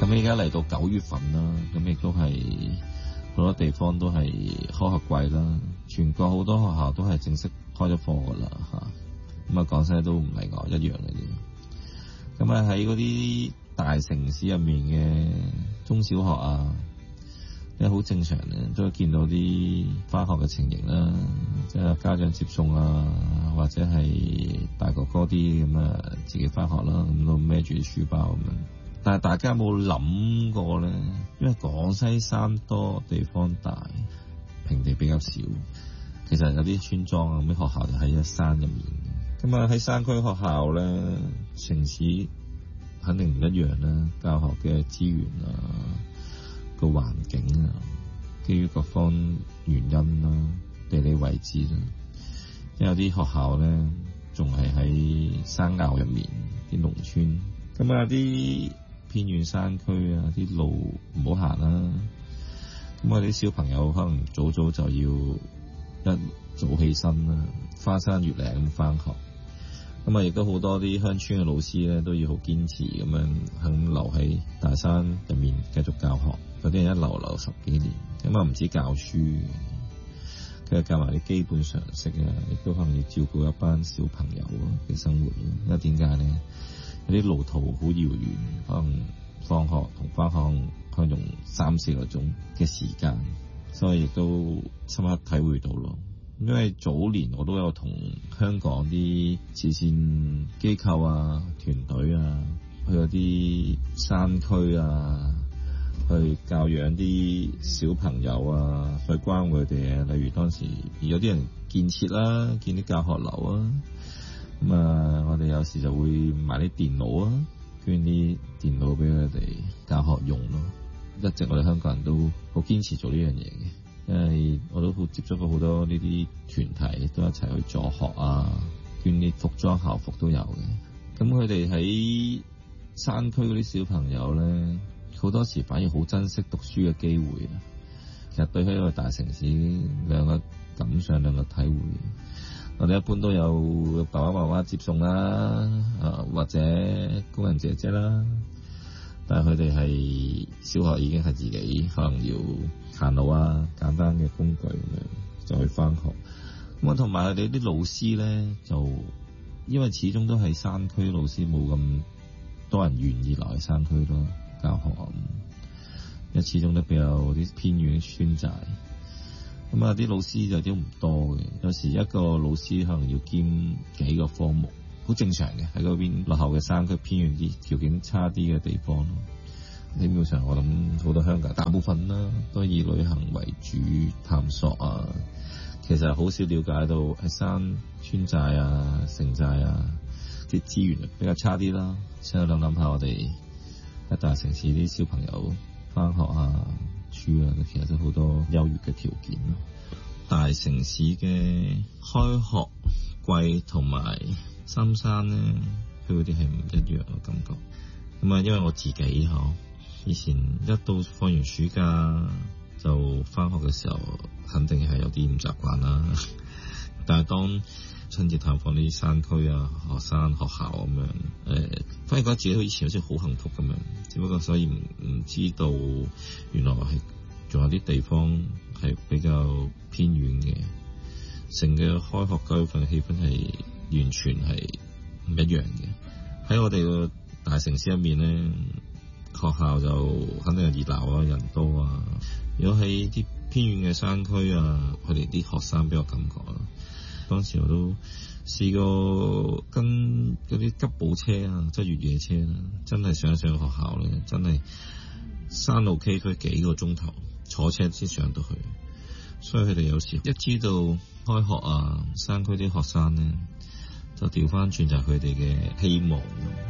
咁而家嚟到9月份啦，咁亦都係好多地方都係開學季啦，全國好多學校都係正式開咗課噶啦嚇。咁啊，廣西都唔例外，一樣嘅啫。咁啊，喺嗰啲大城市入面嘅中小學啊，即係好正常嘅，都見到啲返學嘅情形啦，即係家長接送啊，或者係大哥哥啲咁啊，自己返學啦，咁都孭住啲書包咁樣。但係大家有冇諗過咧？因為廣西山多地方大，平地比較少，其實有啲村莊啊，咁啲學校就喺山入面。咁啊喺山區學校咧，城市肯定唔一樣啦，教學嘅資源啊，個環境啊，基於各方原因啦，地理位置啦，因為有啲學校咧仲係喺山坳入面啲農村，咁啊啲偏遠山區啊，啲路唔好行啦，咁我啲小朋友可能早早就要一早起身啦，翻山越嶺咁翻學。咁啊，亦都好多啲鄉村嘅老師咧，都要好堅持咁樣肯留喺大山入面繼續教學。有啲人一留10幾年，咁啊唔止教書，佢係教埋啲基本常識啊，亦都可能要照顧一班小朋友嘅生活。因為點解咧？有啲路途好遙遠，可能放學同翻學可能用3-4個鐘嘅時間，所以亦都深刻體會到咯。因為早年我都有同香港啲慈善機構啊、團隊啊，去嗰啲山區啊，去教養啲小朋友啊，去關顧佢哋啊。例如當時有啲人建設啦，建啲教學樓啊，咁啊，我哋有時就會買啲電腦啊，捐啲電腦俾佢哋教學用咯。一直我哋香港人都好堅持做呢樣嘢嘅。因為我都好接觸過好多呢啲團體，都一齊去助學啊，捐啲服裝校服都有嘅。咁佢哋喺山區嗰啲小朋友咧，好多時反而好珍惜讀書嘅機會啊。其實對喺一個大城市兩個感想兩個體會，我哋一般都有爸爸媽媽接送啦，或者工人姐姐啦。但係佢哋係小學已經係自己可能要行路啊，簡單嘅工具咁樣就去返學。咁啊，同埋佢哋啲老師咧，就因為始終都係山區，老師冇咁多人願意留喺山區咯教學。因為始終都比較啲偏遠嘅村寨。咁啊，啲老師就都唔多嘅，有時一個老師可能要兼幾個科目。好正常嘅，喺嗰邊落後嘅山區偏遠啲條件差啲嘅地方咯。基本上我諗好多香港大部分啦，都以旅行為主探索啊。其實好少了解到喺山村寨啊、城寨啊啲資源比較差啲啦。所以諗下我哋一大城市啲小朋友返學啊、書啊，其實都好多優越嘅條件咯。大城市嘅開學季同埋深山咧，佢嗰啲係唔一樣嘅感覺。咁啊，因為我自己以前一到放完暑假就返學嘅時候，肯定係有啲唔習慣啦。但係當親自探訪啲山區啊、學生學校咁樣，反而覺得自己以前好似好幸福咁樣。只不過所以唔知道原來係仲有啲地方係比較偏遠嘅，成個開學9月份嘅氣氛係完全係唔一樣嘅。喺我哋個大城市入面咧，學校就肯定係熱鬧啊，人多啊。如果喺啲偏遠嘅山區啊，佢哋啲學生俾我感覺啦。當時我都試過跟嗰啲吉普車啊，即係越野車啦，真係上學校咧，真係山路崎嶇幾個鐘頭坐車先上到去。所以佢哋有時一知道開學啊，山區啲學生咧，就調翻轉就係佢哋嘅希望。